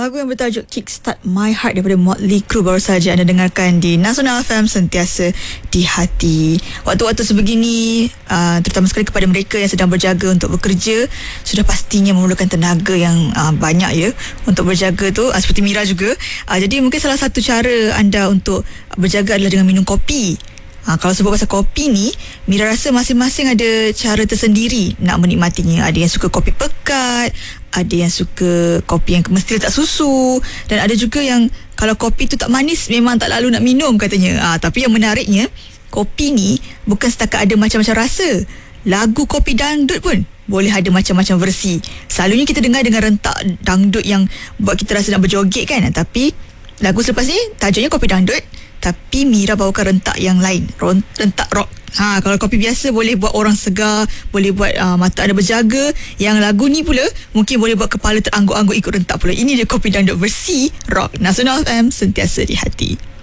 Lagu yang bertajuk Kickstart My Heart daripada Motley Crue baru saja anda dengarkan di Nasional FM, sentiasa di hati. Waktu-waktu sebegini, terutama sekali kepada mereka yang sedang berjaga untuk bekerja, sudah pastinya memerlukan tenaga yang banyak ya untuk berjaga tu, seperti Mira juga. Jadi mungkin salah satu cara anda untuk berjaga adalah dengan minum kopi. Kalau sebut pasal kopi ni, Mira rasa masing-masing ada cara tersendiri nak menikmatinya. Ada yang suka kopi pekat, ada yang suka kopi yang mesti letak susu, dan ada juga yang kalau kopi tu tak manis memang tak lalu nak minum katanya. Tapi yang menariknya, kopi ni bukan setakat ada macam-macam rasa. Lagu kopi dangdut pun boleh ada macam-macam versi. Selalunya kita dengar dengan rentak dangdut yang buat kita rasa nak berjoget kan. Tapi lagu selepas ni tajuknya kopi dangdut, tapi Mira bawakan rentak yang lain, rentak rock. Kalau kopi biasa boleh buat orang segar, boleh buat mata anda berjaga. Yang lagu ni pula mungkin boleh buat kepala terangguk-angguk ikut rentak pula. Ini dia kopi dangdut versi rock. Nasional FM, sentiasa di hati.